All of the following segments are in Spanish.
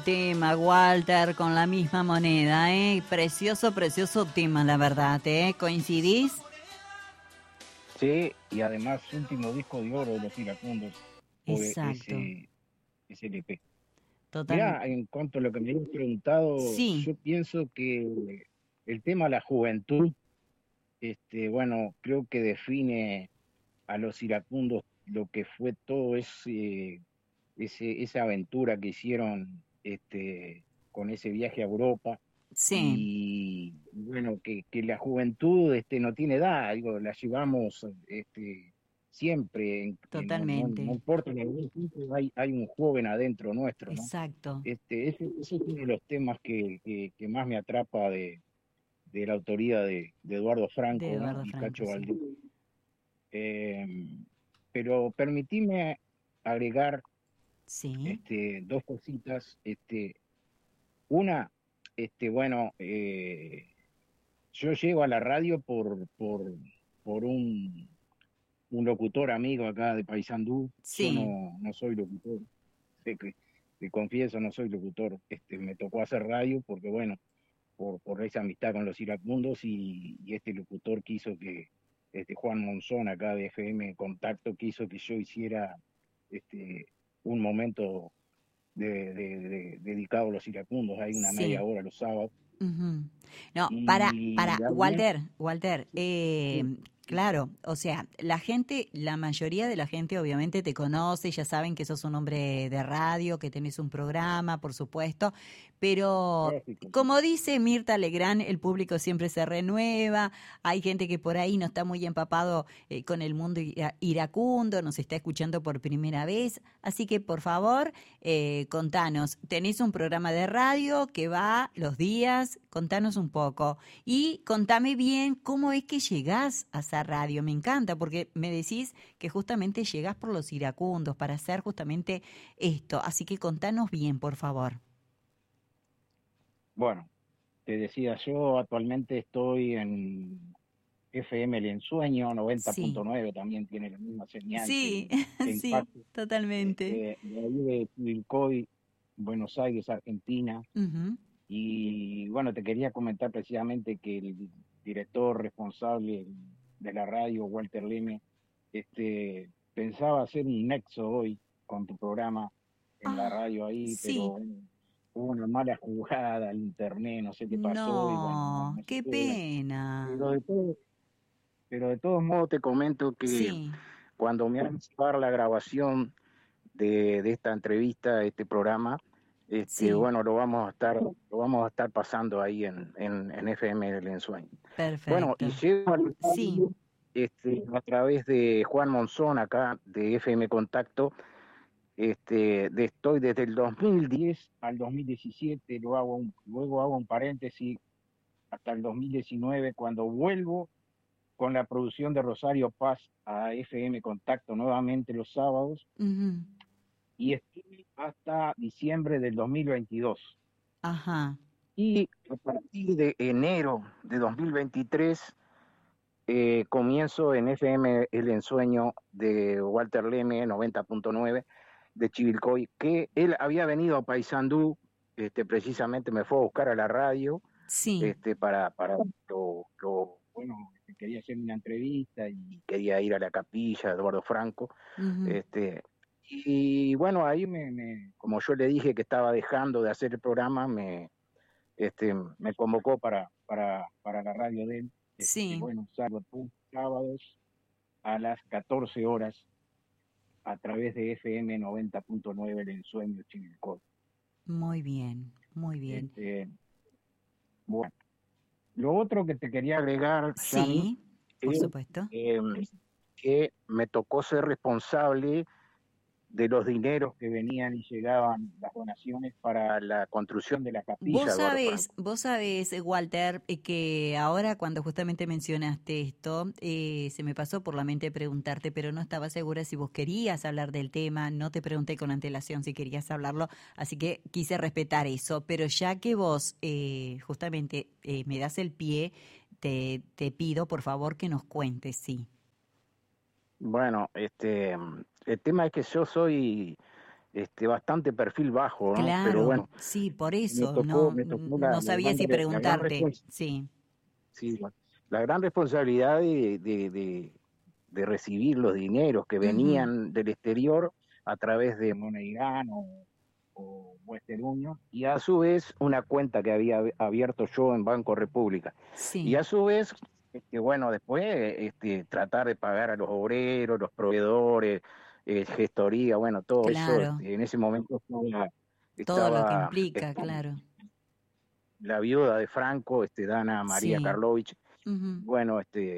Tema, Walter, con la misma moneda, ¿eh? Precioso, precioso tema, la verdad, ¿eh? ¿Coincidís? Sí, y además último disco de oro de los Iracundos fue Exacto, ese LP. total. Mira, en cuanto a lo que me habías preguntado, Sí, yo pienso que el tema de la juventud, bueno, creo que define a los iracundos lo que fue todo esa aventura que hicieron con ese viaje a Europa. sí, Y bueno, que la juventud no tiene edad, digo, la llevamos siempre, no totalmente. importa la edad, siempre hay un joven adentro nuestro, ¿no? Exacto, Ese es uno de los temas que más me atrapa de la autoría de Eduardo de Franco, ¿no? Eduardo Y Franco, Cacho sí. Valdés. Eh, pero permitime agregar Sí, dos cositas. Una, bueno, yo llego a la radio por un locutor amigo acá de Paysandú. Yo sí, no soy locutor, sé que te confieso, no soy locutor. Me tocó hacer radio porque, bueno, por esa amistad con los iracundos y este locutor quiso que, Juan Monzón acá de FM Contacto, quiso que yo hiciera este, un momento dedicado a los iracundos, hay una media sí. hora los sábados. Ujú. No, Y además, Walter, sí, claro, o sea, la mayoría de la gente obviamente te conoce, ya saben que sos un hombre de radio, que tenés un programa, por supuesto, pero lógico, sí. como dice Mirta Legrand, el público siempre se renueva, hay gente que por ahí no está muy empapado con el mundo iracundo, nos está escuchando por primera vez, así que por favor, contanos, tenés un programa de radio que va los días, contanos un poco y contame bien cómo es que llegás a hacer radio. Me encanta porque me decís que justamente llegás por los iracundos para hacer justamente esto. Así que contanos bien, por favor. Bueno, te decía, yo actualmente estoy en FM El Ensueño, noventa Sí, punto nueve también tiene la misma señal sí, que sí, Impacto, totalmente. de ahí de Chivilcoy, Buenos Aires, Argentina. Ujú. Y bueno, te quería comentar precisamente que el director responsable de la radio, Walter Leme, pensaba hacer un nexo hoy con tu programa en la Ah, radio ahí, pero sí. hubo una mala jugada al internet, no sé qué pasó y bueno, No, no se qué pudo. pena. Pero de todo, pero de todos modos te comento que Sí, cuando me hagan llegar la grabación de esta entrevista, este programa, sí, bueno, lo vamos a estar pasando ahí en FM del Ensueño. Bueno, y perfecto. llego al Sí, radio, a través de Juan Monzón, acá de FM Contacto. Estoy desde el 2010 al 2017, luego hago un paréntesis hasta el 2019, cuando vuelvo con la producción de Rosario Paz a FM Contacto nuevamente los sábados, ujú, y estuve hasta diciembre del 2022. ajá. Y a partir de enero de 2023 comienzo en FM El Ensueño de Walter Leme, 90.9 de Chivilcoy, que él había venido a Paysandú, precisamente me fue a buscar a la radio, Sí, para bueno, quería hacer una entrevista y quería ir a la capilla de Eduardo Franco. ujú, este, y bueno, ahí como yo le dije que estaba dejando de hacer el programa, me convocó para la radio de él. sí. Bueno, sábados a las 14 horas a través de FM 90.9 El Ensueño Chivilcoy. Muy bien, muy bien. Este, bueno, lo otro que te quería agregar, Yani, Sí, por es supuesto. que me tocó ser responsable de los dineros que venían y llegaban, las donaciones para la construcción de la capilla de Eduardo Franco. Vos sabés, Walter, que ahora cuando justamente mencionaste esto, se me pasó por la mente preguntarte, pero no estaba segura si vos querías hablar del tema, no te pregunté con antelación si querías hablarlo, así que quise respetar eso, pero ya que vos justamente me das el pie, te pido por favor que nos cuentes, sí. Bueno, el tema es que yo soy bastante perfil bajo, ¿no? Pero Claro, bueno, sí, por eso, me tocó no la sabía si la gran preguntarte, responsabilidad, sí. sí, la gran responsabilidad de recibir los dineros que Ujú. venían del exterior a través de Moneirán o Western Union, y a su vez una cuenta que había abierto yo en Banco República. Y Sí, a su vez, bueno, después tratar de pagar a los obreros, los proveedores, gestoría, bueno, todo eso, claro, en ese momento todo lo que estaba, implica, claro, la viuda de Franco, Dana María sí. Karlovich. Ujú. Bueno,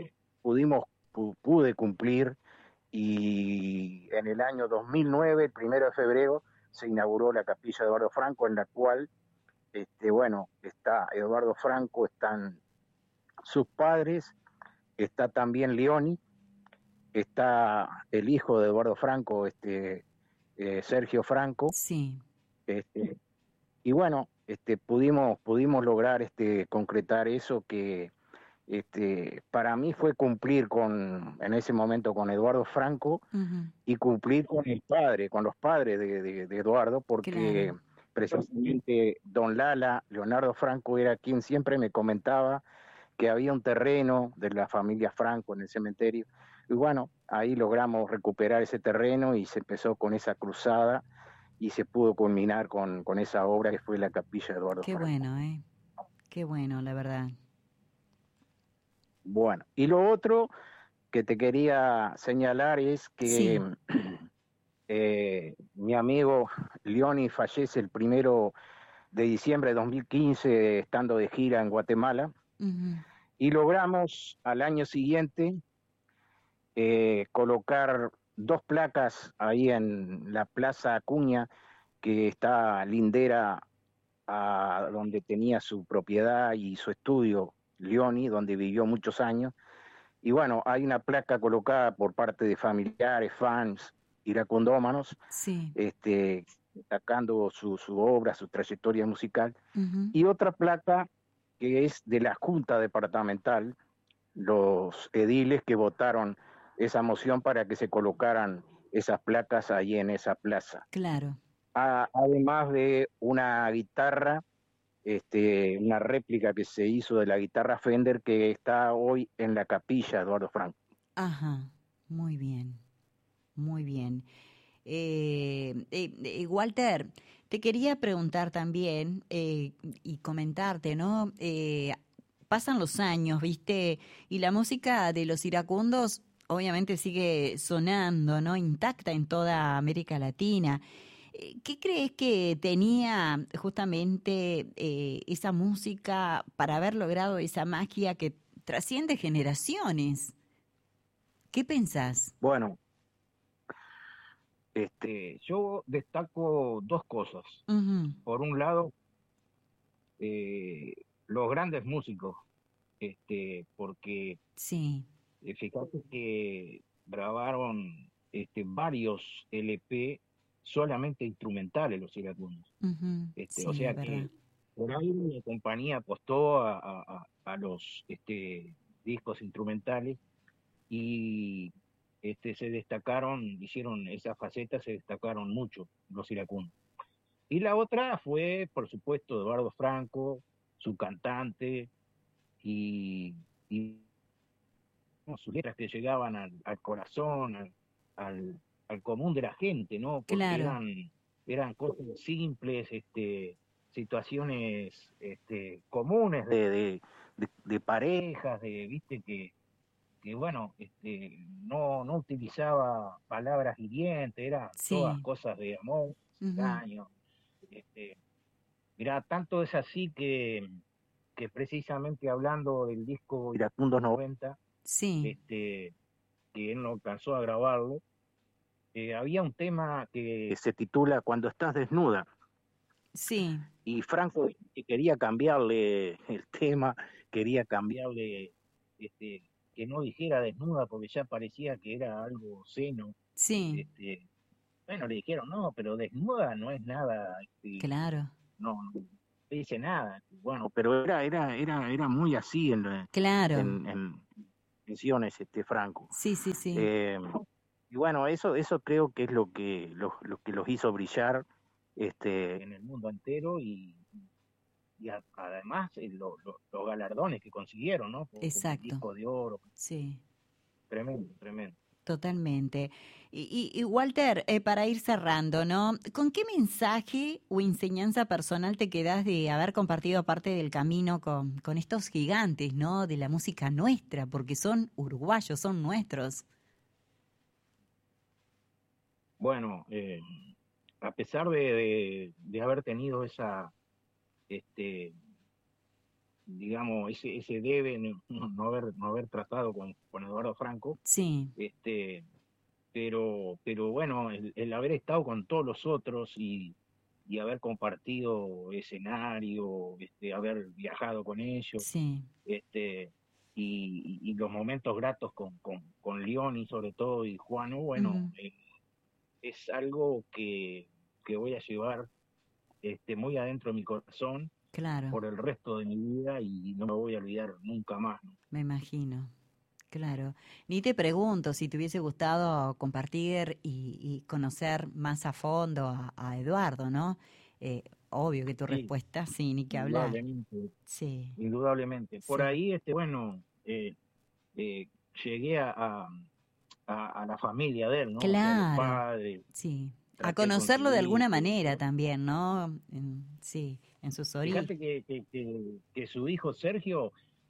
pude cumplir, y en el año 2009, el 1 de febrero, se inauguró la capilla de Eduardo Franco, en la cual, bueno, está Eduardo Franco, están sus padres, está también Leoni, está el hijo de Eduardo Franco, Sergio Franco, Sí, este, y bueno, pudimos lograr concretar eso que para mí fue cumplir en ese momento con Eduardo Franco, ujú, y cumplir con el padre, con los padres de Eduardo, porque claro, precisamente don Lala, Leonardo Franco, era quien siempre me comentaba que había un terreno de la familia Franco en el cementerio. Y bueno, ahí logramos recuperar ese terreno y se empezó con esa cruzada y se pudo culminar con esa obra que fue la capilla de Eduardo qué Franco. bueno, qué bueno, la verdad. Bueno, y lo otro que te quería señalar es que Sí, mi amigo Leoni fallece el 1 de diciembre de 2015, estando de gira en Guatemala, ujú, y logramos al año siguiente colocar dos placas ahí en la Plaza Acuña, que está lindera a donde tenía su propiedad y su estudio Leoni, donde vivió muchos años. Y bueno, hay una placa colocada por parte de familiares, fans, iracundómanos, sí, destacando su obra, su trayectoria musical, ujú, y otra placa que es de la Junta Departamental, los ediles que votaron esa moción para que se colocaran esas placas ahí en esa plaza. claro. Además de una guitarra, una réplica que se hizo de la guitarra Fender, que está hoy en la capilla de Eduardo Franco. Ajá, muy bien, muy bien. Walter, te quería preguntar también y comentarte, ¿no? Pasan los años, ¿viste? Y la música de los iracundos obviamente sigue sonando, ¿no? Intacta en toda América Latina. ¿Qué crees que tenía justamente esa música para haber logrado esa magia que trasciende generaciones? ¿Qué pensás? Bueno, yo destaco dos cosas. Ujú, Por un lado, los grandes músicos, porque sí, fíjate que grabaron varios LP solamente instrumentales los iracundos. ujú, O sí, es sea verdad. que por ahí la compañía apostó a los discos instrumentales, y se destacaron, hicieron esa faceta, se destacaron mucho los iracundos. Y la otra fue, por supuesto, Eduardo Franco, su cantante, y, y ¿no? sus letras que llegaban al corazón, al, al común de la gente, ¿no? Porque Claro, eran cosas simples, situaciones comunes de parejas, viste, que bueno, no utilizaba palabras hirientes, eran todas sí, cosas de amor, ujú, daño. Este, Mira, tanto es así que precisamente hablando del disco Iracundos 90, sí, que él no alcanzó a grabarlo, había un tema que se titula Cuando estás desnuda, sí, y Franco quería cambiarle el tema, quería cambiarle, que no dijera desnuda porque ya parecía que era algo seno. sí, Este, bueno, le dijeron, no, pero desnuda no es nada, claro, no dice nada. Bueno, pero era muy así claro, en canciones, Franco. sí, sí, sí, Eh, y bueno, eso creo que es lo que los hizo brillar en el mundo entero y además los galardones que consiguieron, ¿no? Como el Exacto, disco de oro, sí. tremendo, tremendo. Totalmente. Y Walter, para ir cerrando, ¿no? ¿Con qué mensaje o enseñanza personal te quedas de haber compartido parte del camino con estos gigantes, ¿no? De la música nuestra, porque son uruguayos, son nuestros. Bueno, a pesar de haber tenido este, digamos, ese debe, no haber tratado con Eduardo Franco, Sí, este, pero bueno, el haber estado con todos los otros y haber compartido escenario, haber viajado con ellos, sí. este, y los momentos gratos con León y sobre todo y Juano, bueno, Ujú, es algo que voy a llevar muy adentro de mi corazón claro, por el resto de mi vida y no me voy a olvidar nunca más, ¿no? me imagino. Claro. Ni te pregunto si te hubiese gustado compartir y conocer más a fondo a Eduardo, ¿no? Obvio que tu Sí, respuesta, sí, ni que hablar. indudablemente, Sí, indudablemente. Por sí. ahí, bueno, eh, llegué a la familia de él, ¿no? O sea, los Claro, padres, sí. A traté de conocerlo de alguna conseguir. manera también, ¿no? Sí, en sus orígenes. Fíjate que su hijo Sergio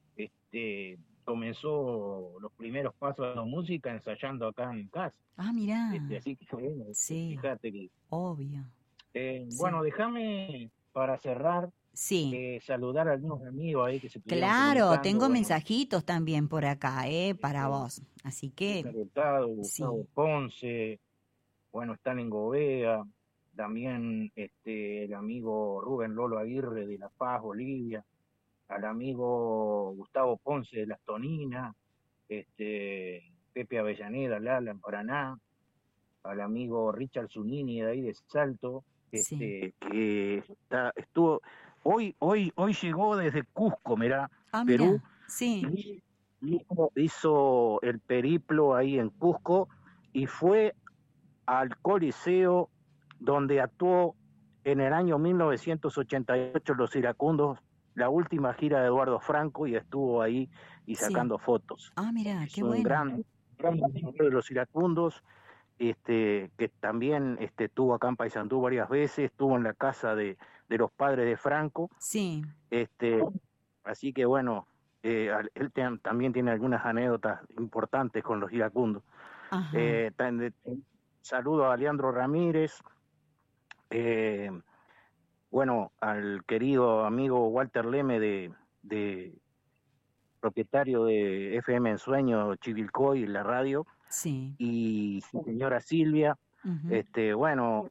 comenzó los primeros pasos de la música ensayando acá en casa. Ah, mirá, Así que, bueno, sí, fíjate que. obvio, sí. Bueno, déjame para cerrar Sí, saludar a algunos amigos ahí que se estuvieron claro, comunicando. tengo Bueno, mensajitos también por acá, para este, vos. Así que, César Hurtado, sí, Gustavo Ponce, bueno, están en Govea, también el amigo Rubén Lolo Aguirre de La Paz, Bolivia, al amigo Gustavo Ponce de Las Toninas, Pepe Avellaneda, Lala, en Paraná, al amigo Richard Zunini de ahí de Salto, sí. que estuvo, hoy llegó desde Cusco, mirá, Ah, Perú, mira, sí, y hizo el periplo ahí en Cusco y fue al Coliseo donde actuó en el año 1988 Los Iracundos, la última gira de Eduardo Franco, y estuvo ahí y sí. sacando fotos. Ah, mira, Es qué un bueno. gran de Los Iracundos, que también estuvo acá en Paysandú varias veces, estuvo en la casa de los padres de Franco, Sí, este, así que bueno, también tiene algunas anécdotas importantes con los iracundos. ajá, Eh, saludo a Leandro Ramírez, eh, bueno, al querido amigo Walter Leme de propietario de FM Ensueño, Chivilcoy, la radio, sí. y su señora Silvia, Ujú. bueno,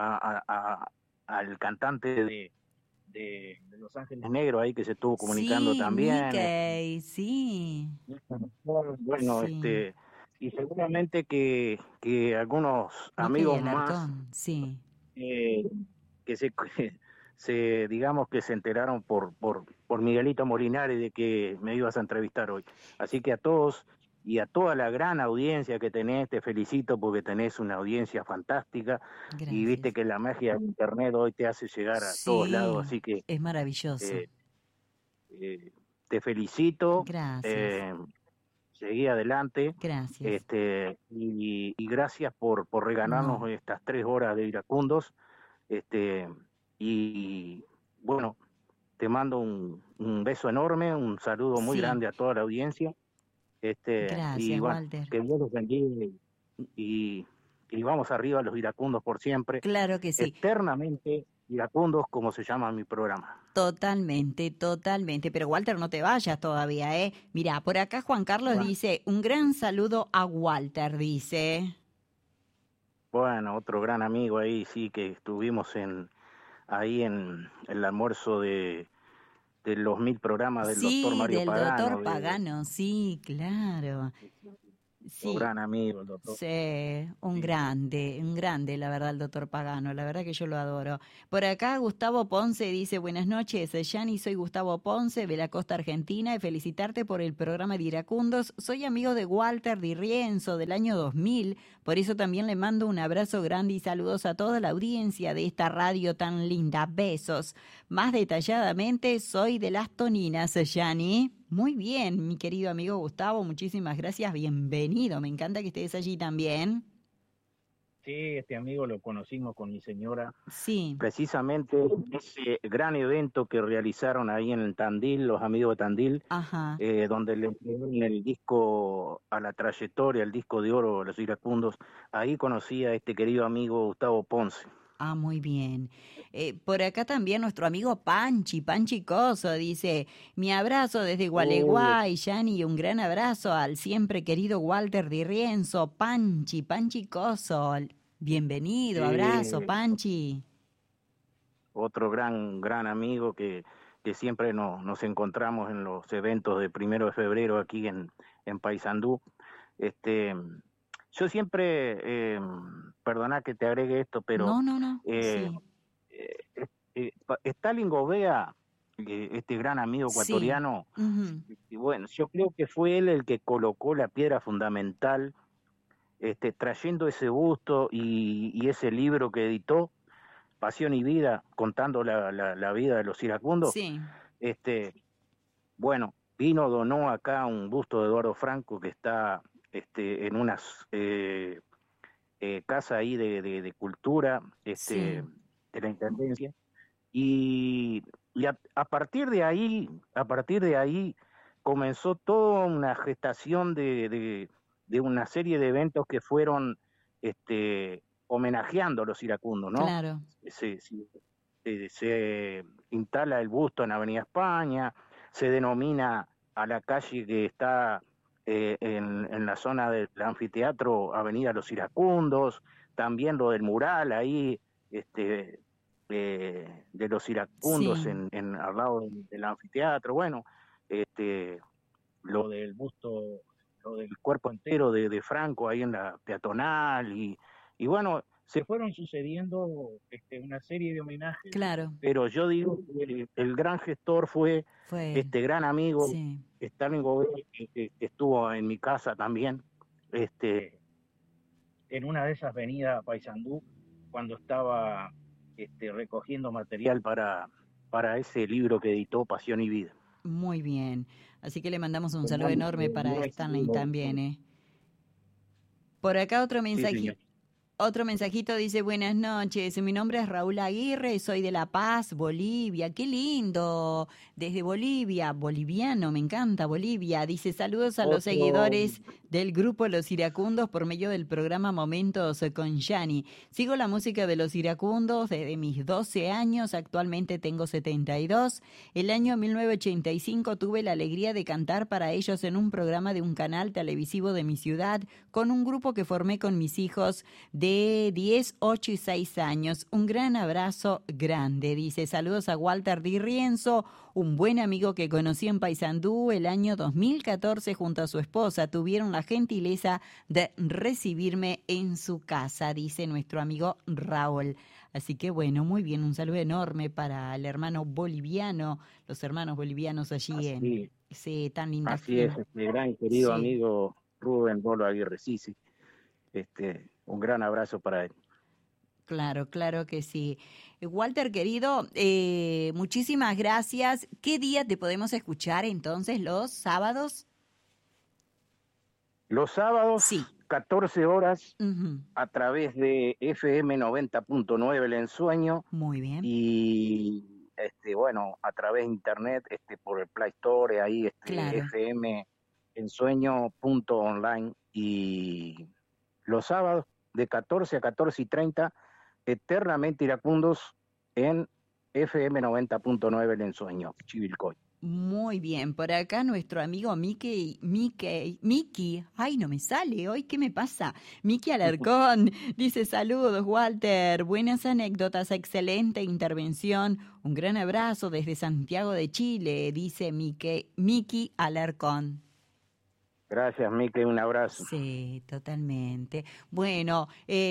al cantante de Los Ángeles Negros ahí que se estuvo comunicando Sí, también, Mickey, sí, bueno, sí. y seguramente que algunos Mickey amigos más Alarcón, sí. eh, que digamos que se enteraron por Miguelito Molinari de que me ibas a entrevistar hoy. Así que a todos y a toda la gran audiencia que tenés, te felicito porque tenés una audiencia fantástica y viste Gracias. que la magia de internet hoy te hace llegar a todos lados, Sí, así que es maravilloso. eh, eh, te felicito, Gracias, eh, seguí adelante. gracias. Y gracias por No, regalarnos estas 3 horas de iracundos. Este, y bueno, te mando un beso enorme, un saludo muy sí, grande a toda la audiencia. Y gracias, bueno, Walter. que Dios los bendiga y, y vamos arriba los iracundos por siempre, Claro que sí. eternamente iracundos, como se llama mi programa. Totalmente, totalmente. Pero Walter, no te vayas todavía, ¿eh? Mira, por acá Juan Carlos Bueno, dice, un gran saludo a Walter, dice. bueno, otro gran amigo ahí, sí, que estuvimos ahí en el almuerzo de los 1000 programas del doctor Sí, Mario del doctor Pagano, Pagano, sí, claro. un Sí, gran amigo, el doctor. sí, Sí. un grande, la verdad, el doctor Pagano, la verdad que yo lo adoro. Por acá Gustavo Ponce dice, buenas noches, Yani, soy Gustavo Ponce de la costa argentina y felicitarte por el programa de Iracundos. Soy amigo de Walter Di Rienzo del año 2000, por eso también le mando un abrazo grande y saludos a toda la audiencia de esta radio tan linda. Besos. Más detalladamente, soy de Las Toninas, Yani. Muy bien, mi querido amigo Gustavo, muchísimas gracias, bienvenido, me encanta que estés allí también. Sí, este amigo lo conocimos con mi señora. Sí, Precisamente ese gran evento que realizaron ahí en Tandil, los amigos de Tandil, ajá, donde le entregaron el disco a la trayectoria, el disco de oro a los iracundos, ahí conocí a este querido amigo Gustavo Ponce. muy bien. Por acá también nuestro amigo Panchi Coso, dice, mi abrazo desde Oh, Gualeguay, Yani, y un gran abrazo al siempre querido Walter Di Rienzo, Panchi Coso. Bienvenido, abrazo, eh, Panchi. otro gran amigo que siempre nos encontramos en los eventos de 1 de febrero aquí en Paysandú. Este, yo siempre, perdona que te agregue esto, pero No, no, no, eh, sí, Stalin Gouveia, este gran amigo sí, ecuatoriano, ujú, y bueno, yo creo que fue él el que colocó la piedra fundamental, trayendo ese busto y ese libro que editó, Pasión y Vida, contando la vida de los iracundos. sí, Este, bueno, vino, donó acá un busto de Eduardo Franco que está en unas casa ahí de cultura sí, de la Intendencia. Y a partir de ahí, comenzó toda una gestación de una serie de eventos que fueron homenajeando a los iracundos, ¿no? claro, Se instala el busto en Avenida España, se denomina a la calle que está en la zona del anfiteatro Avenida Los Iracundos, también lo del mural ahí, este, de los iracundos sí. al lado del anfiteatro, bueno, este, lo del busto, lo del cuerpo entero de Franco ahí en la peatonal, y bueno, se fueron sucediendo una serie de homenajes, Claro, pero yo digo que el gran gestor fue fue él. este gran amigo, Sí, Stalin Gouveia, que estuvo en mi casa también, en una de esas venidas a Paysandú, cuando estaba recogiendo material para ese libro que editó Pasión y Vida. muy bien. Así que le mandamos un saludo Con enorme para muy Stanley éxito. también, ¿eh? Por acá otro Sí, señor. mensaje. Otro mensajito dice, buenas noches, mi nombre es Raúl Aguirre, soy de La Paz, Bolivia. Qué lindo, desde Bolivia, boliviano, me encanta Bolivia. Dice, saludos a los Otro, seguidores del grupo Los Iracundos por medio del programa Momentos con Yani. Sigo la música de Los Iracundos desde mis 12 años, actualmente tengo 72. El año 1985 tuve la alegría de cantar para ellos en un programa de un canal televisivo de mi ciudad con un grupo que formé con mis hijos de 10, 8 y 6 años. Un gran abrazo grande, dice. Saludos a Walter Di Rienzo, un buen amigo que conocí en Paysandú el año 2014 junto a su esposa. Tuvieron la gentileza de recibirme en su casa, dice nuestro amigo Raúl. Así que bueno, muy bien, un saludo enorme para el hermano boliviano, los hermanos bolivianos allí en así, ese tan linda así es, gente. este gran y querido Sí. amigo Rubén Bolo Aguirre, sí, sí. Un gran abrazo para él. Claro, claro que sí. Walter, querido, muchísimas gracias. ¿Qué día te podemos escuchar entonces? ¿Los sábados? Los sábados, Sí. 14 horas, Ujú. a través de FM 90.9 El Ensueño, Muy bien. y bueno, a través de internet, por el Play Store, ahí Claro. FM Ensueño.online, y los sábados de 14 a 14:30, eternamente iracundos en FM 90.9 El Ensueño, Chivilcoy. Muy bien. Por acá nuestro amigo Miki. Ay, no me sale hoy. ¿Qué me pasa? Miki Alarcón dice saludos, Walter. Buenas anécdotas, excelente intervención. Un gran abrazo desde Santiago de Chile, dice Miki Alarcón. Gracias, Mique, un abrazo. Sí, totalmente. Bueno,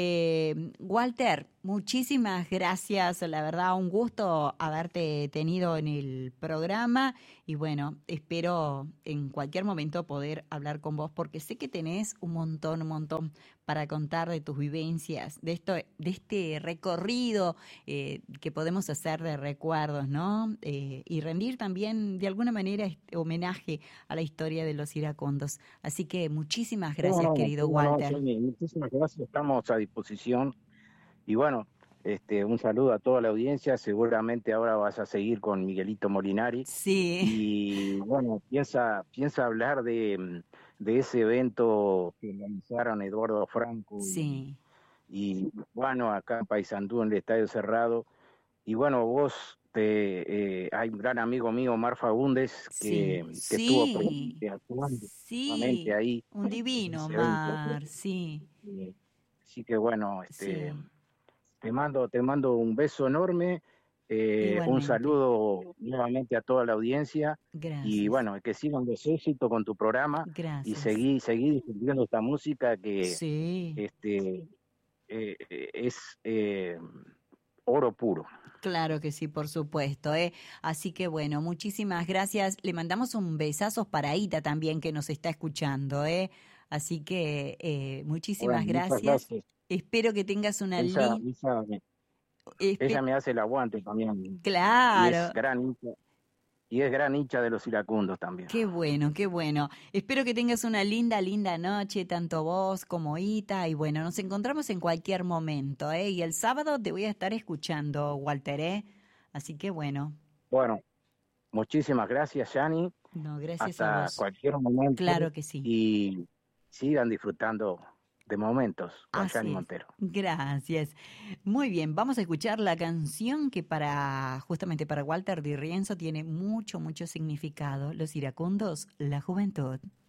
Walter, muchísimas gracias. La verdad, un gusto haberte tenido en el programa y bueno, espero en cualquier momento poder hablar con vos porque sé que tenés un montón para contar de tus vivencias, de este recorrido que podemos hacer de recuerdos, ¿no? Y rendir también de alguna manera este homenaje a la historia de los iracundos. Así que muchísimas gracias, querido Cómo no, Walter. Jenny, muchísimas gracias, estamos a disposición. Y bueno, un saludo a toda la audiencia. Seguramente ahora vas a seguir con Miguelito Molinari. Sí, Y bueno, piensa hablar de ese evento que realizaron Eduardo Franco sí, y bueno, acá en Paysandú, en el Estadio Cerrado. Y bueno, hay un gran amigo mío, Omar Faúndez, sí, que estuvo sí, presente actuando nuevamente sí, ahí un en divino, ese evento. Mar, sí, Eh, Así que bueno, sí, te mando un beso enorme, un igualmente. saludo nuevamente a toda la audiencia y Gracias, bueno, que sigan los éxitos con tu programa y gracias. seguí difundiendo esta música que Sí. este, es oro puro. Claro que sí, por supuesto, ¿eh? Así que bueno, muchísimas gracias. Le mandamos un besazo para Ita también que nos está escuchando, ¿eh? Así que Bueno, muchísimas muchas gracias. gracias. Espero que tengas una Ella, linda... ella, ella me hace el aguante también y es Claro, gran hincha, y es gran hincha de los iracundos también. qué bueno, qué bueno. Espero que tengas una linda, linda noche, tanto vos como Ita. Y bueno, nos encontramos en cualquier momento, ¿eh? Y el sábado te voy a estar escuchando, Walter, ¿eh? Así que bueno, Bueno, muchísimas gracias, Yani. no, gracias a Hasta vos. cualquier momento Claro que sí. y sigan disfrutando de momentos con Yani Así es. Montero. Gracias. Muy bien, vamos a escuchar la canción que justamente para Walter Di Rienzo tiene mucho, mucho significado. Los iracundos, la juventud.